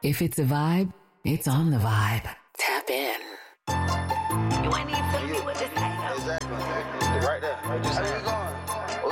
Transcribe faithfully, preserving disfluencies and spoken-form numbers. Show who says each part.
Speaker 1: If it's a vibe, it's on the vibe. Tap in.
Speaker 2: You ain't even tell me what to say.
Speaker 3: Exactly. Right there. Right there.